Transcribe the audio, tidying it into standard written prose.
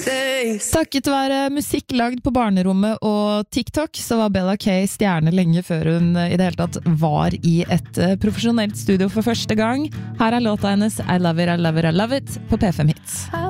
Takket være musikk lagd på barnerommet og TikTok, så var Bella K stjerne lenge før hun i det hele tatt var i et profesjonelt studio for første gang. Her er låta hennes I Love It, I Love It, I Love It på P5 Hits.